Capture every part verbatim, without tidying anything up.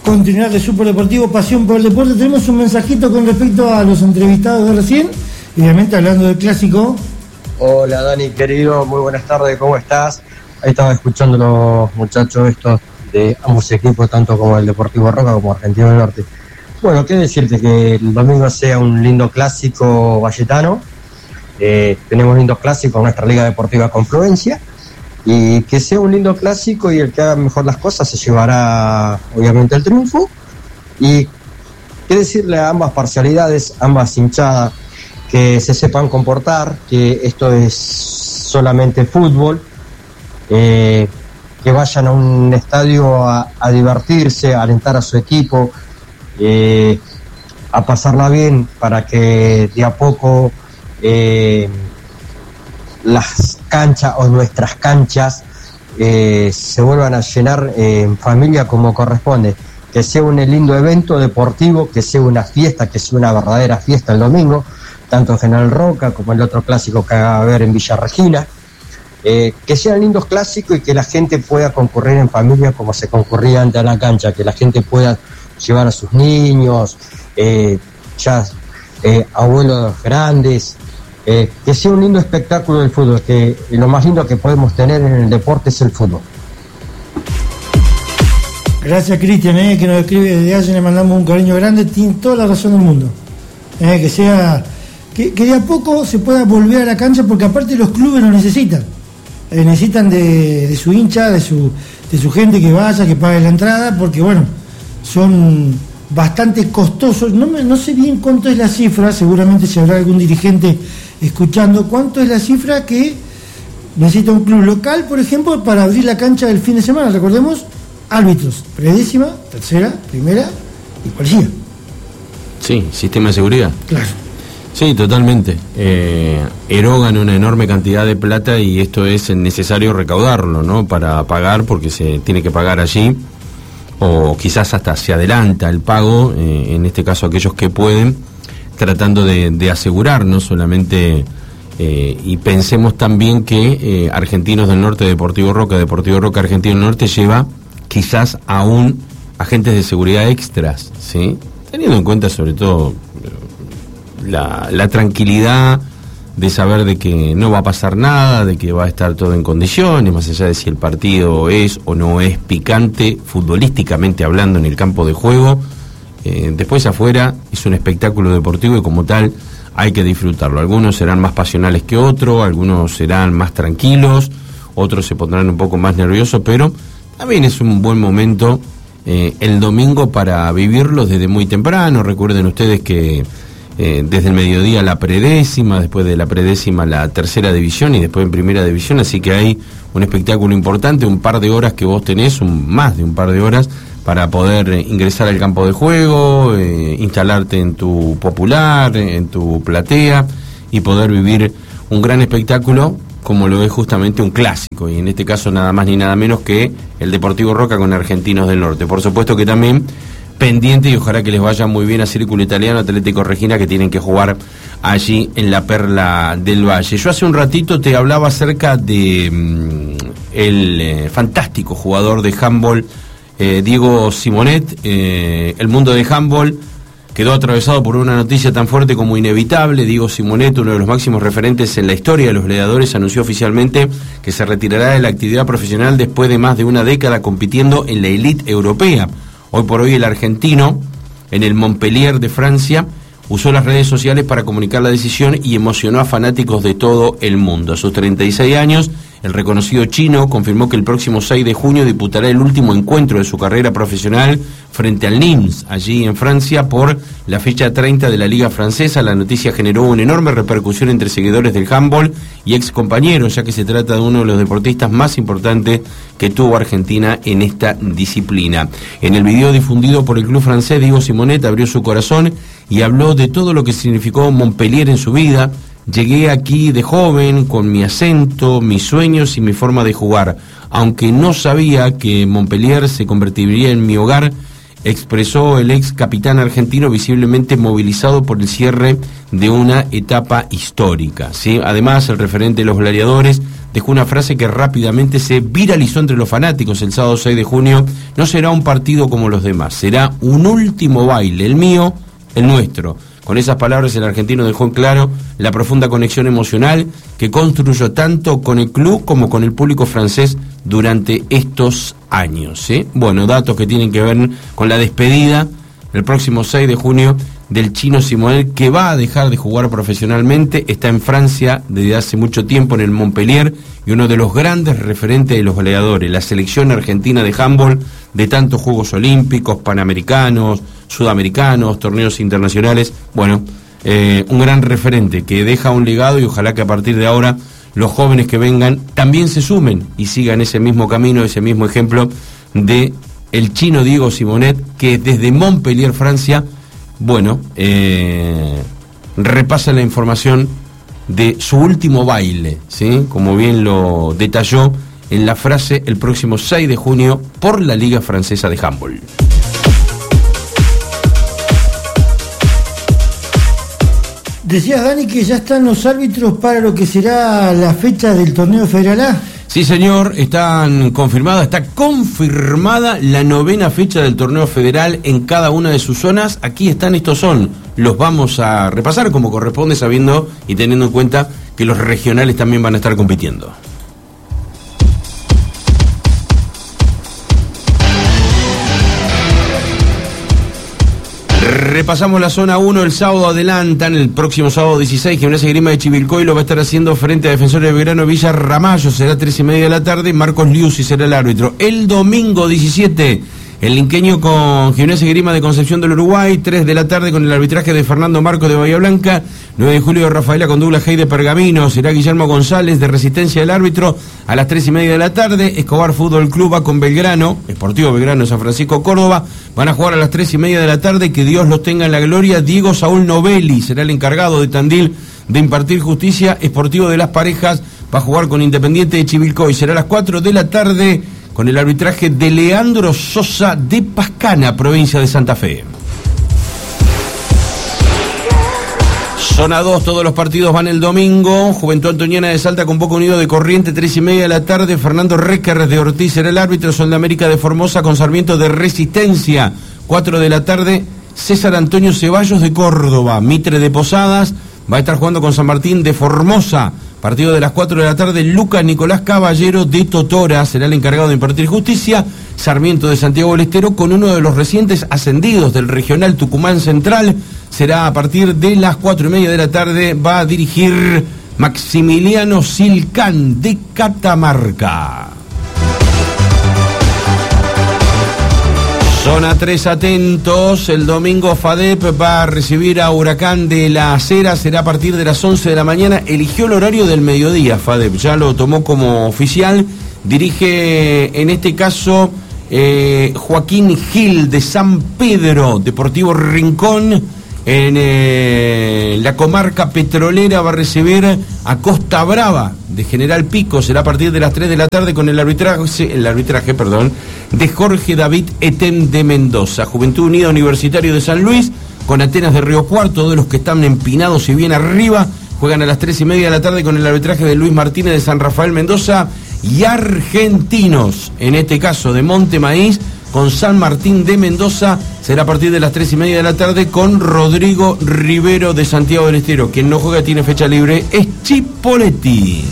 Continuidad de Superdeportivo, pasión por el deporte. Tenemos un mensajito con respecto a los entrevistados de recién, y obviamente hablando del clásico. Hola Dani, querido, muy buenas tardes, ¿cómo estás? Ahí estaba escuchando los muchachos estos de ambos equipos, tanto como el Deportivo Roca como Argentino del Norte. Bueno, qué decirte, que el domingo sea un lindo clásico valletano. Eh, tenemos lindos clásicos en nuestra Liga Deportiva Confluencia, y que sea un lindo clásico, y el que haga mejor las cosas se llevará obviamente el triunfo. Y qué decirle a ambas parcialidades, ambas hinchadas, que se sepan comportar, que esto es solamente fútbol, eh, que vayan a un estadio a, a divertirse, a alentar a su equipo, eh, a pasarla bien, para que de a poco eh, las canchas o nuestras canchas eh, se vuelvan a llenar eh, en familia como corresponde, que sea un lindo evento deportivo, que sea una fiesta, que sea una verdadera fiesta el domingo, tanto en General Roca como el otro clásico que va a haber en Villa Regina, eh, que sean lindos clásicos y que la gente pueda concurrir en familia como se concurría antes a la cancha, que la gente pueda llevar a sus niños, eh, ya eh, abuelos grandes, Eh, que sea un lindo espectáculo del fútbol, que lo más lindo que podemos tener en el deporte es el fútbol. Gracias, Cristian, eh, que nos escribe desde allá, le mandamos un cariño grande, tiene toda la razón del mundo. Eh, que sea, que, que de a poco se pueda volver a la cancha, porque aparte los clubes lo necesitan. Eh, necesitan de, de su hincha, de su, de su gente que vaya, que pague la entrada, porque bueno, son bastante costosos. No, me, no sé bien cuánto es la cifra, seguramente si habrá algún dirigente escuchando, cuánto es la cifra que necesita un club local, por ejemplo, para abrir la cancha del fin de semana. Recordemos, árbitros, predécima, tercera, primera y policía. Sí, sistema de seguridad. Claro. Sí, totalmente. Eh, erogan una enorme cantidad de plata y esto es necesario recaudarlo, ¿no? Para pagar, porque se tiene que pagar allí, o quizás hasta se adelanta el pago, eh, en este caso aquellos que pueden, tratando de, de asegurar, no solamente, eh, y pensemos también que eh, Argentinos del Norte, Deportivo Roca, Deportivo Roca, Argentino del Norte lleva quizás aún agentes de seguridad extras, ¿sí? Teniendo en cuenta sobre todo la, la tranquilidad de saber de que no va a pasar nada, de que va a estar todo en condiciones, más allá de si el partido es o no es picante, futbolísticamente hablando en el campo de juego. Eh, después afuera es un espectáculo deportivo y como tal hay que disfrutarlo. Algunos serán más pasionales que otros, algunos serán más tranquilos, otros se pondrán un poco más nerviosos, pero también es un buen momento eh, el domingo para vivirlo desde muy temprano. Recuerden ustedes que eh, desde el mediodía la predécima, después de la predécima la tercera división y después en primera división, así que hay un espectáculo importante, un par de horas que vos tenés, un, más de un par de horas, para poder eh, ingresar al campo de juego, eh, instalarte en tu popular, en tu platea y poder vivir un gran espectáculo como lo es justamente un clásico, y en este caso nada más ni nada menos que el Deportivo Roca con Argentinos del Norte. Por supuesto que también pendiente, y ojalá que les vaya muy bien a Círculo Italiano, Atlético Regina, que tienen que jugar allí en la Perla del Valle. Yo hace un ratito te hablaba acerca de mmm, el eh, fantástico jugador de handball eh, Diego Simonet. Eh, el mundo de handball quedó atravesado por una noticia tan fuerte como inevitable. Diego Simonet, uno de los máximos referentes en la historia de los gladiadores, anunció oficialmente que se retirará de la actividad profesional después de más de una década compitiendo en la élite europea. Hoy por hoy el argentino, en el Montpellier de Francia, usó las redes sociales para comunicar la decisión y emocionó a fanáticos de todo el mundo. A sus treinta y seis años, el reconocido chino confirmó que el próximo seis de junio disputará el último encuentro de su carrera profesional frente al Nimes, allí en Francia, por la fecha treinta de la Liga Francesa. La noticia generó una enorme repercusión entre seguidores del handball y ex compañeros, ya que se trata de uno de los deportistas más importantes que tuvo Argentina en esta disciplina. En el video difundido por el club francés, Diego Simonet abrió su corazón y habló de todo lo que significó Montpellier en su vida. Llegué aquí de joven, con mi acento, mis sueños y mi forma de jugar. Aunque no sabía que Montpellier se convertiría en mi hogar, expresó el ex capitán argentino, visiblemente movilizado por el cierre de una etapa histórica, ¿sí? Además, el referente de los gladiadores dejó una frase que rápidamente se viralizó entre los fanáticos el sábado seis de junio. No será un partido como los demás, será un último baile, el mío, el nuestro. Con esas palabras el argentino dejó en claro la profunda conexión emocional que construyó tanto con el club como con el público francés durante estos años, ¿eh? Bueno, datos que tienen que ver con la despedida el próximo seis de junio del Chino Simonet, que va a dejar de jugar profesionalmente. Está en Francia desde hace mucho tiempo, en el Montpellier, y uno de los grandes referentes de los goleadores, la selección argentina de handball, de tantos Juegos Olímpicos, Panamericanos, Sudamericanos, torneos internacionales. Bueno, eh, un gran referente que deja un legado, y ojalá que a partir de ahora los jóvenes que vengan también se sumen y sigan ese mismo camino, ese mismo ejemplo de el Chino Diego Simonet, que desde Montpellier, Francia, bueno, eh, repasa la información de su último baile, ¿sí? Como bien lo detalló en la frase el próximo seis de junio por la Liga Francesa de Handball. Decías, Dani, que ya están los árbitros para lo que será la fecha del torneo Federal A. Sí, señor, están confirmadas, está confirmada la novena fecha del torneo federal en cada una de sus zonas. Aquí están, estos son, los vamos a repasar como corresponde, sabiendo y teniendo en cuenta que los regionales también van a estar compitiendo. Repasamos la zona uno, el sábado adelantan, el próximo sábado dieciséis, Gimnasia y Esgrima de Chivilcoy lo va a estar haciendo frente a Defensores de Belgrano Villa Ramallo, será tres y media de la tarde, Marcos Liuzzi será el árbitro. El domingo diecisiete, el linqueño con Gimnasia y Esgrima de Concepción del Uruguay, tres de la tarde con el arbitraje de Fernando Marcos de Bahía Blanca, nueve de julio de Rafaela con Douglas Hay de Pergamino, será Guillermo González de Resistencia del árbitro a las tres y media de la tarde. Escobar Fútbol Club va con Belgrano, Sportivo Belgrano San Francisco Córdoba, van a jugar a las tres y media de la tarde, que Dios los tenga en la gloria. Diego Saúl Novelli será el encargado de Tandil de impartir justicia. Sportivo de Las Parejas va a jugar con Independiente de Chivilcoy, será a las cuatro de la tarde con el arbitraje de Leandro Sosa de Pascana, provincia de Santa Fe. Zona dos, todos los partidos van el domingo. Juventud Antoniana de Salta con Boca Unido de Corriente, tres y media de la tarde. Fernando Requer de Ortiz será el árbitro. Sol de América de Formosa con Sarmiento de Resistencia, cuatro de la tarde. César Antonio Ceballos de Córdoba, Mitre de Posadas va a estar jugando con San Martín de Formosa. Partido de las cuatro de la tarde, Lucas Nicolás Caballero de Totora será el encargado de impartir justicia. Sarmiento de Santiago del Estero con uno de los recientes ascendidos del regional Tucumán Central, será a partir de las cuatro y media de la tarde, va a dirigir Maximiliano Silcán de Catamarca. Zona tres, atentos, el domingo FADEP va a recibir a Huracán de la Acera, será a partir de las once de la mañana, eligió el horario del mediodía FADEP, ya lo tomó como oficial, dirige en este caso eh, Joaquín Gil de San Pedro, Deportivo Rincón, en eh, la comarca petrolera va a recibir a Costa Brava de General Pico, será a partir de las tres de la tarde con el arbitraje, el arbitraje, perdón, de Jorge David Etén de Mendoza. Juventud Unida Universitario de San Luis con Atenas de Río Cuarto, de los que están empinados y bien arriba, juegan a las tres y media de la tarde con el arbitraje de Luis Martínez de San Rafael Mendoza, y Argentinos, en este caso de Monte Maíz, con San Martín de Mendoza, será a partir de las tres y media de la tarde con Rodrigo Rivero de Santiago del Estero. Quien no juega tiene fecha libre, es Chipoletti.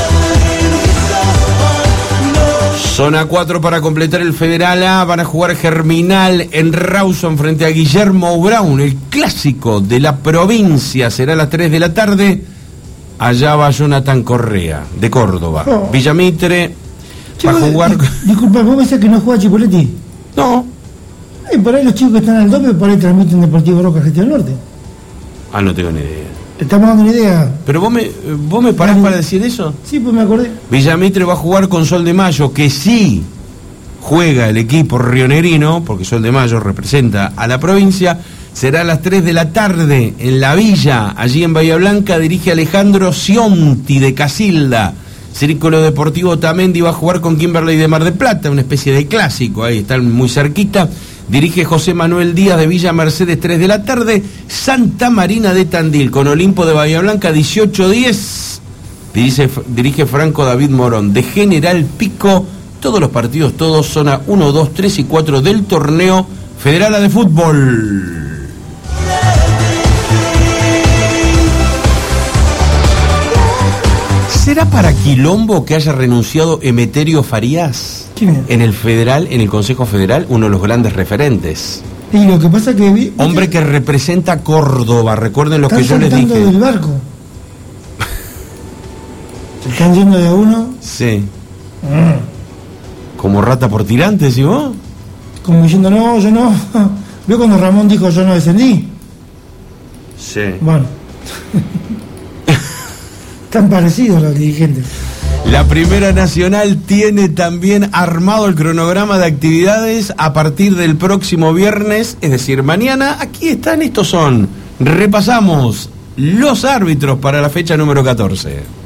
Zona cuatro para completar el Federal A, van a jugar Germinal en Rawson frente a Guillermo Brown, el clásico de la provincia, será a las tres de la tarde. Allá va Jonathan Correa, de Córdoba. Oh. Villamitre va a jugar... Di, disculpa, ¿vos me decís que no juega Chipoletti? No. Ay, por ahí los chicos que están al doble, por ahí transmiten Deportivo Roca Gestión Norte. Ah, no tengo ni idea. Estamos dando una idea. ¿Pero vos me, vos me parás Dani, para decir eso? Sí, pues me acordé. Villamitre va a jugar con Sol de Mayo, que sí juega el equipo rionerino, porque Sol de Mayo representa a la provincia. Será a las tres de la tarde en la Villa, allí en Bahía Blanca, dirige Alejandro Cionti de Casilda. Círculo Deportivo Tamendi va a jugar con Kimberley de Mar del Plata, una especie de clásico, ahí están muy cerquita. Dirige José Manuel Díaz de Villa Mercedes, tres de la tarde. Santa Marina de Tandil con Olimpo de Bahía Blanca, dieciocho diez. Dirige, dirige Franco David Morón, de General Pico. Todos los partidos, todos, zona uno, dos, tres y cuatro del torneo Federal A de Fútbol. ¿Será para quilombo que haya renunciado Emeterio Farías? ¿Quién es? En el Federal, en el Consejo Federal, uno de los grandes referentes. Y lo que pasa que... Vi, Hombre que representa a Córdoba, recuerden lo que yo les dije. Del barco. Se están yendo de a uno. Sí. Mm. Como rata por tirante, ¿sí vos? Como diciendo, no, yo no. ¿Vio cuando Ramón dijo, yo no descendí? Sí. Bueno. Tan parecidos los dirigentes. La Primera Nacional tiene también armado el cronograma de actividades a partir del próximo viernes, es decir, mañana. Aquí están, estos son. Repasamos los árbitros para la fecha número catorce.